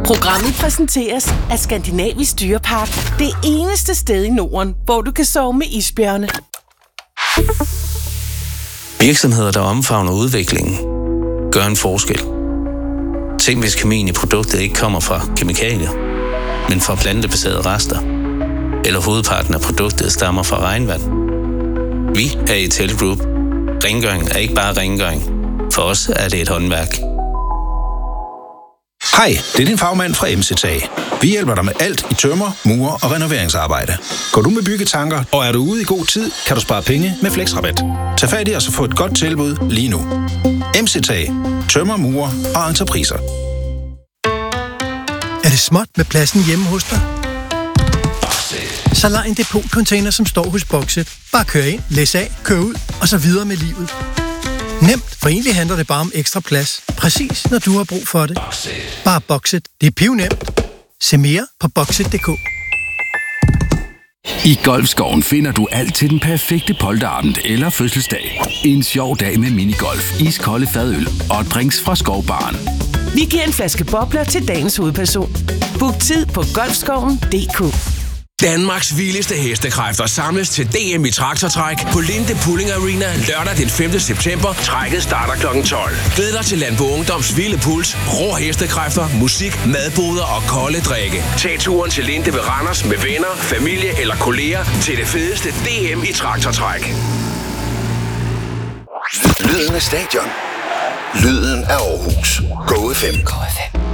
Programmet præsenteres af Skandinavisk Dyrepark. Det eneste sted i Norden, hvor du kan sove med isbjørne. Virksomheder, der omfavner udviklingen, gør en forskel. Tænk, hvis kemien i produktet ikke kommer fra kemikalier, men fra plantebaserede rester. Eller hovedparten af produktet stammer fra regnvand. Vi er Ital Group. Rengøring er ikke bare rengøring. For os er det et håndværk. Hej, det er din fagmand fra MC-Tag. Vi hjælper dig med alt i tømmer, mure og renoveringsarbejde. Går du med byggetanker, og er du ude i god tid, kan du spare penge med Flexrabat. Tag fat i os og få et godt tilbud lige nu. MC-Tag. Tømmer, mure og entrepriser. Er det småt med pladsen hjemme hos dig? Så lej en depotcontainer, som står hos Boxit. Bare kør ind, læs af, kør ud og så videre med livet. Nemt, for egentlig handler det bare om ekstra plads. Præcis når du har brug for det. Bare Boxit. Det er pivnemt. Se mere på Boxit.dk. I Golfskoven finder du alt til den perfekte polterabend eller fødselsdag. En sjov dag med minigolf, iskolde fadøl og drinks fra Skovbaren. Vi giver en flaske bobler til dagens hovedperson. Book tid på golfskoven.dk. Danmarks vildeste hestekræfter samles til DM i traktortræk på Linde Pulling Arena lørdag den 5. september. Trækket starter kl. 12. Glæd dig til Landbo Ungdoms vilde puls, rå hestekræfter, musik, madboder og kolde drikke. Tag turen til Linde ved Randers med venner, familie eller kolleger til det fedeste DM i traktortræk. Lyden af stadion. Lyden af Aarhus. Go FM.